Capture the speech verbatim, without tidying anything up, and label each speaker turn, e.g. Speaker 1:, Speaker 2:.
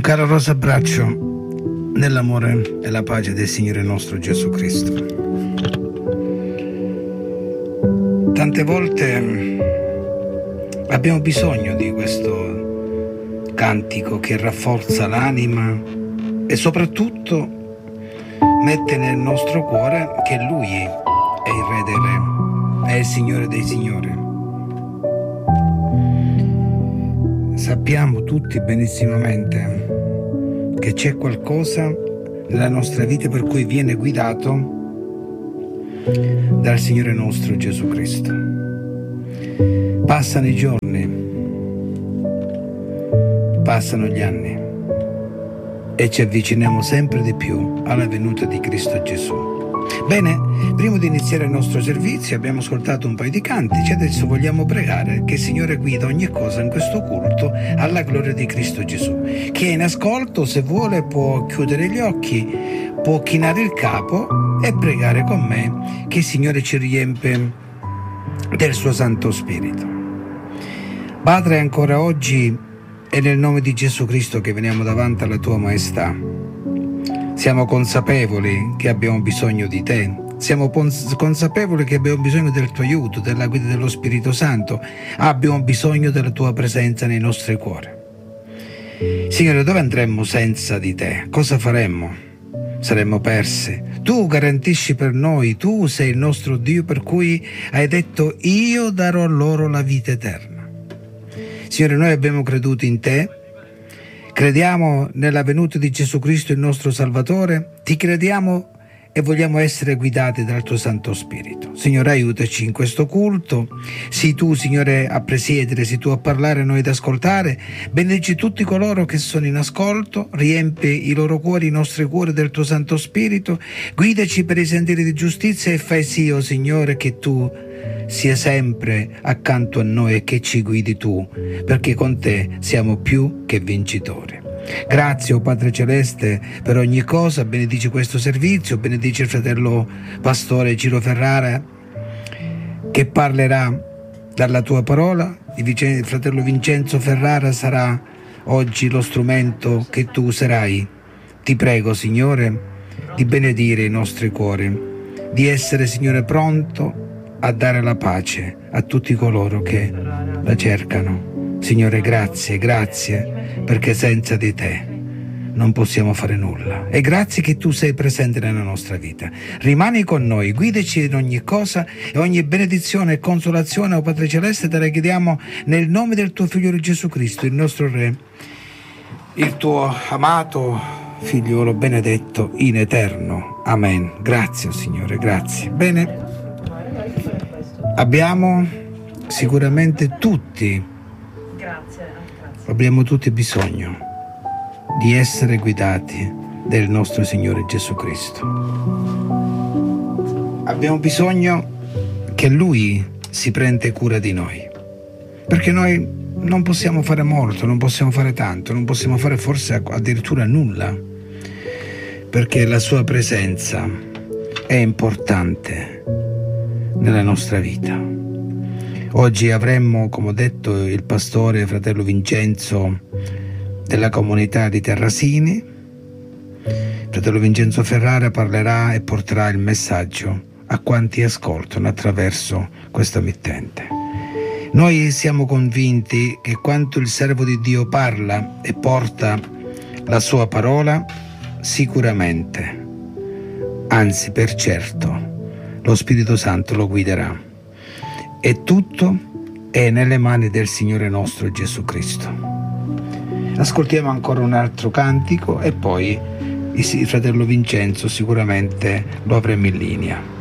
Speaker 1: Un caloroso abbraccio nell'amore e la pace del Signore nostro Gesù Cristo. Tante volte abbiamo bisogno di questo cantico che rafforza l'anima e soprattutto mette nel nostro cuore che Lui è il Re dei Re, è il Signore dei Signori. Sappiamo tutti benissimamente che c'è qualcosa nella nostra vita per cui viene guidato dal Signore nostro Gesù Cristo. Passano i giorni, passano gli anni e ci avviciniamo sempre di più alla venuta di Cristo Gesù. Bene, prima di iniziare il nostro servizio abbiamo ascoltato un paio di cantici, adesso vogliamo pregare che il Signore guida ogni cosa in questo culto alla gloria di Cristo Gesù. Chi è in ascolto, se vuole, può chiudere gli occhi, può chinare il capo e pregare con me che il Signore ci riempie del suo Santo Spirito. Padre, ancora oggi è nel nome di Gesù Cristo che veniamo davanti alla Tua Maestà. Siamo consapevoli che abbiamo bisogno di Te, siamo consapevoli che abbiamo bisogno del Tuo aiuto, della guida dello Spirito Santo, abbiamo bisogno della Tua presenza nei nostri cuori. Signore, dove andremmo senza di Te? Cosa faremmo? Saremmo persi. Tu garantisci per noi, Tu sei il nostro Dio, per cui hai detto: io darò loro la vita eterna. Signore, noi abbiamo creduto in Te, crediamo nella venuta di Gesù Cristo, il nostro Salvatore, Ti crediamo e vogliamo essere guidati dal Tuo Santo Spirito. Signore, aiutaci in questo culto, sii Tu, Signore, a presiedere, sii Tu a parlare, noi ad ascoltare. Benedici tutti coloro che sono in ascolto, riempi i loro cuori, i nostri cuori del Tuo Santo Spirito, guidaci per i sentieri di giustizia e fai sì, oh Signore, che Tu sia sempre accanto a noi e che ci guidi Tu, perché con Te siamo più che vincitori. Grazie, oh Padre Celeste, per ogni cosa. Benedici questo servizio, benedici il fratello pastore Ciro Ferrara che parlerà dalla Tua parola. Il fratello Vincenzo Ferrara sarà oggi lo strumento che Tu userai. Ti prego, Signore, di benedire i nostri cuori, di essere, Signore, pronto a dare la pace a tutti coloro che la cercano. Signore, grazie, grazie, perché senza di Te non possiamo fare nulla. E grazie che Tu sei presente nella nostra vita. Rimani con noi, guidaci in ogni cosa e ogni benedizione e consolazione, oh Padre Celeste, te la chiediamo nel nome del Tuo Figlio Gesù Cristo, il nostro Re, il Tuo amato Figliolo benedetto in eterno. Amen. Grazie, Signore, grazie. Bene. Abbiamo sicuramente tutti, grazie, grazie. Abbiamo tutti bisogno di essere guidati del nostro Signore Gesù Cristo. Abbiamo bisogno che Lui si prenda cura di noi, perché noi non possiamo fare molto, non possiamo fare tanto, non possiamo fare forse addirittura nulla, perché la Sua presenza è importante nella nostra vita. Oggi avremmo, come ho detto, il pastore fratello Vincenzo della comunità di Terrasini. Fratello Vincenzo Ferrara parlerà e porterà il messaggio a quanti ascoltano attraverso questa mittente. Noi siamo convinti che quando il servo di Dio parla e porta la sua parola, sicuramente, anzi per certo, lo Spirito Santo lo guiderà. E tutto è nelle mani del Signore nostro Gesù Cristo. Ascoltiamo ancora un altro cantico e poi il fratello Vincenzo sicuramente lo avremo in linea.